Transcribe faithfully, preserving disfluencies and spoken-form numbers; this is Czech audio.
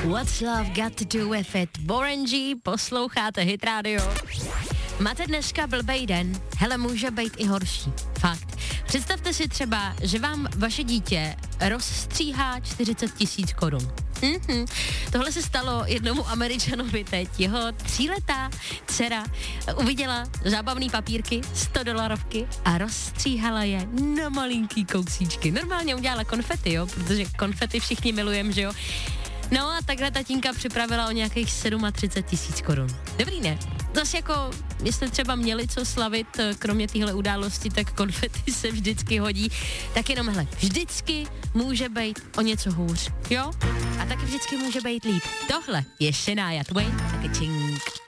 What's Love Got to Do With It? Warren G, posloucháte Hit Radio. Máte dneska blbej den? Hele, může být i horší. Fakt. Představte si třeba, že vám vaše dítě rozstříhá čtyřicet tisíc korun. Mm-hmm. Tohle se stalo jednomu Američanovi teď. Jeho tříletá dcera uviděla zábavný papírky, sto dolarovky a rozstříhala je na malinký kousíčky. Normálně udělala konfety, jo, protože konfety všichni milujeme, že jo. No a takhle tatínka připravila o nějakých třicet sedm tisíc korun. Dobrý, ne? Zase jako, jestli třeba měli co slavit, kromě téhle události, tak konfety se vždycky hodí. Tak jenom hle, vždycky může být o něco hůř, jo? A taky vždycky může být líp. Tohle je Shania Twain a Ka-ching.